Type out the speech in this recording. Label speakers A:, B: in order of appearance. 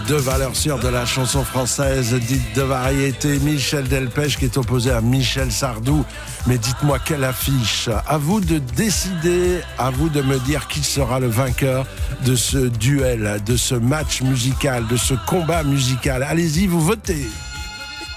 A: deux valeurs sûres de la chanson française dite de variété. Michel Delpech qui est opposé à Michel Sardou. Mais dites-moi quelle affiche. À vous de décider, à vous de me dire qui sera le vainqueur de ce duel, de ce match musical, de ce combat musical. Allez-y, vous votez.